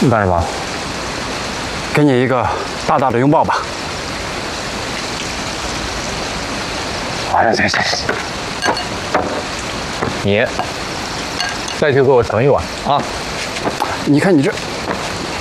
你干什么？ 给你一个大大的拥抱吧。 哎，行，你再去给我盛一碗啊！ 你看你这